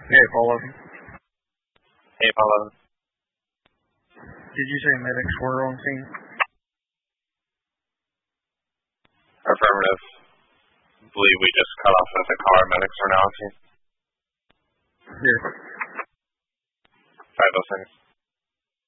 Hey, Paula. Hey, Paula. Did you say medics were on scene? Affirmative. Believe we just cut off at the car. Medics are now on scene. Here. 5 seconds.